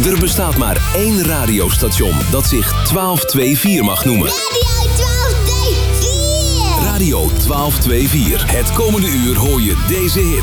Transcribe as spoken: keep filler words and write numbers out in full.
Er bestaat maar één radiostation dat zich twaalf tweeënveertig mag noemen. Radio twaalf tweeënveertig! Radio twaalf tweeënveertig. Het komende uur hoor je deze hits.